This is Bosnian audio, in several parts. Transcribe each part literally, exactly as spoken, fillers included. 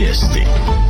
Vijesti.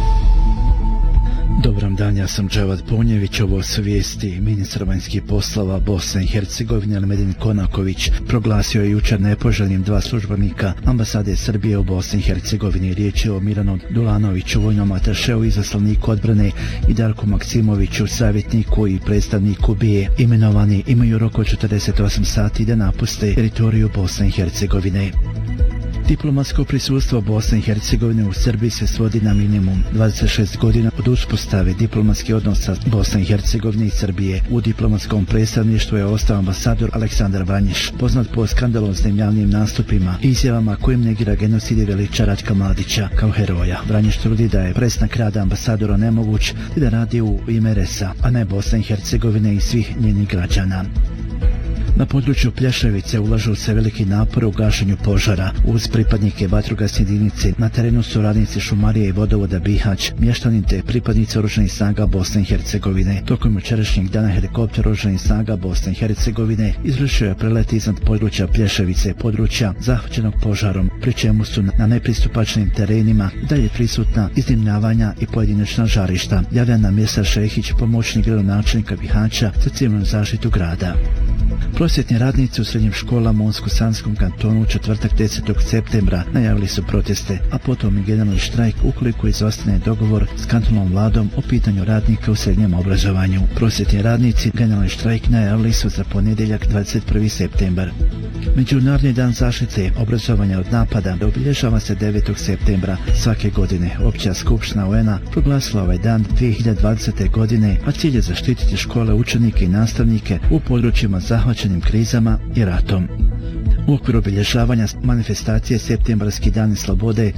Dobram dan, ja sam Dževad Ponjević, ovo su vijesti. Ministar vanjskih poslova Bosne i Hercegovine Elmedin Konaković proglasio je jučer nepoželjnim dva službenika ambasade Srbije u Bosni i Hercegovini. Riječ je o Milanu Dulanoviću, vojnom atašeu, izaslaniku odbrane, i Darku Maksimoviću, savjetniku i predstavniku B I E. Imenovani imaju rok od četrdeset osam sati da napuste teritoriju Bosne i Hercegovine. Diplomatsko prisustvo Bosne i Hercegovine u Srbiji se svodi na minimum. dvadeset šest godina od uspostave diplomatskih odnosa Bosne i Hercegovine i Srbije. U diplomatskom predstavništvu je ostao ambasador Aleksandar Vanjiš, poznat po skandaloznim javnim nastupima i izjavama kojim negira genocid i veliča Ratka Mladića kao heroja. Vanjiš tvrdi da je prestanak rada ambasadora nemoguć i da radi u ime R E S-a, a ne Bosne i Hercegovine i svih njenih građana. Na području Plješevice ulažu se veliki napor u gašenju požara. Uz pripadnike vatrogasne jedinice na terenu su radnici šumarije i vodovoda Bihać, mještani te pripadnici oružanih snaga Bosne i Hercegovine. Tokom jučerašnjeg dana helikopter oružanih snaga Bosne i Hercegovine izvršio je prelet iznad područja Plješevice, područja zahvaćenog požarom, pri čemu su na nepristupačnim terenima dalje prisutna iznimljavanja i pojedinačna žarišta. Javlja nam Mirsad Šehić, pomoćnik gradonačelnika Bihaća za civilnu zaštitu grada. Prosvjetni radnici u srednjim školama u Unsko-Sanskom kantonu u četvrtak desetog septembra najavili su proteste, a potom i generalni štrajk ukoliko izostane dogovor s kantonalnom vladom o pitanju radnika u srednjem obrazovanju. Prosvjetni radnici generalni štrajk najavili su za ponedjeljak dvadeset prvi septembar. Međunarodni dan zaštite obrazovanja od napada obilježava se devetog septembra svake godine. Opća skupština U N-a proglasila ovaj dan dvije hiljade dvadesete. godine, a cilj je zaštititi škole, učenike i nastavnike u područjima zahvaćenim krizama i ratom. U okviru obilježavanja manifestacije Septembarski dani slobode